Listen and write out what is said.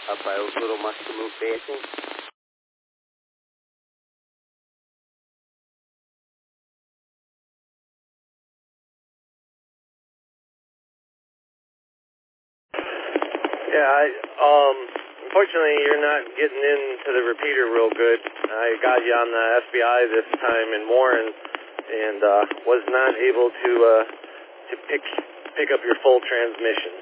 Rafael Toro Máximo PS. Yeah, unfortunately you're not getting into the repeater real good. I got you on the SBI this time in Warren and was not able to pick up your full transmission.